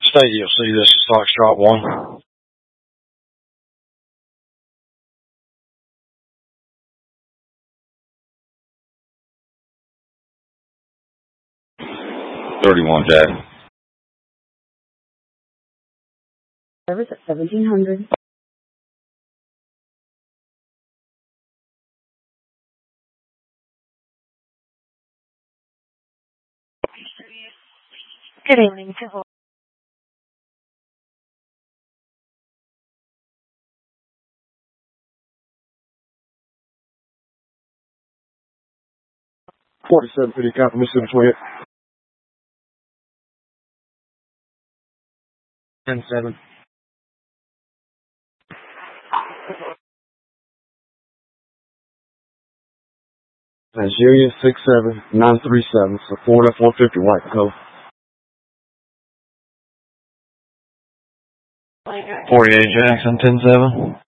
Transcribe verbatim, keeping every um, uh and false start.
State E L C, this is Foxtrot one. thirty-one, Jack. Service at seventeen hundred. Good evening, Civil. forty-seven fifty, copy, Mississippi twentieth. ten seven. Nigeria six seven nine three seven, so Florida four fifty, White Cove. forty-eight, Jackson, ten seven.